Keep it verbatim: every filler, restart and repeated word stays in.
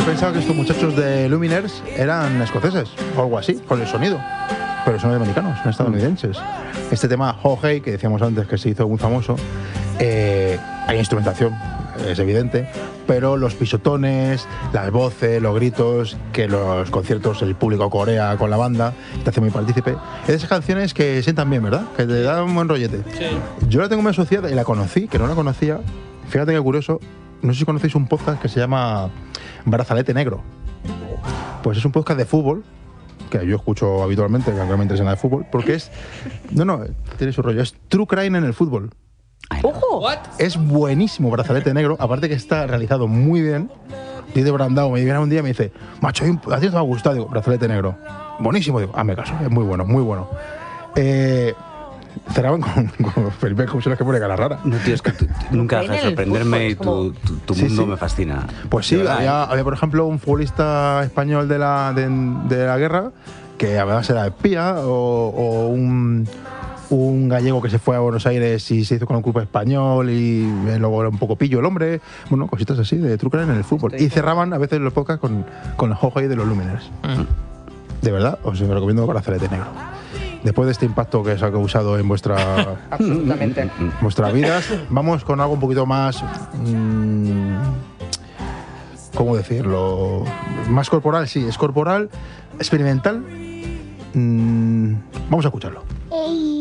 pensaba que estos muchachos de Luminaires eran escoceses o algo así, con el sonido. Pero son americanos, son estadounidenses. Este tema, Ho Hey, que decíamos antes que se hizo muy famoso, eh, hay instrumentación, es evidente, pero los pisotones, las voces, los gritos, que los conciertos el público corea con la banda, te hace muy partícipe. Es de esas canciones que sientan bien, ¿verdad? Que te dan un buen rollete. Sí. Yo la tengo muy asociada y la conocí, que no la conocía. Fíjate qué curioso, no sé si conocéis un podcast que se llama Brazalete Negro. Pues es un podcast de fútbol, que yo escucho habitualmente, que aunque me interesa nada de fútbol, porque es... No, no, tiene su rollo, es true crime en el fútbol. ¡Ojo! What? Es buenísimo Brazalete Negro, aparte que está realizado muy bien. Diego Brandao me viene un día y me dice, macho, a ti te va a gustar, digo, Brazalete Negro. Buenísimo, digo, hazme caso, es muy bueno, muy bueno. Eh, cerraban con, con Felipe Couselas, que pone cara rara. No, tío, es que tú- tú nunca dejas de En el sorprenderme y fútbol, tu, tu, tu Sí, mundo sí. me fascina. Pues sí, De verdad, había, ¿eh? había, por ejemplo, un futbolista español de la, de, de la guerra que además era espía, o, o un, un gallego que se fue a Buenos Aires y se hizo con un club español y eh, luego era un poco pillo el hombre. Bueno, cositas así de trucar en el fútbol. Y cerraban a veces los podcasts con, con el Ho Hey de los Luminaires. De verdad, os recomiendo Brazalete Negro. Después de este impacto que os ha causado en vuestra, Absolutamente. vuestras vidas, vamos con algo un poquito más... Mmm, ¿cómo decirlo? Más corporal, sí, es corporal, experimental. Mm, vamos a escucharlo. Ey.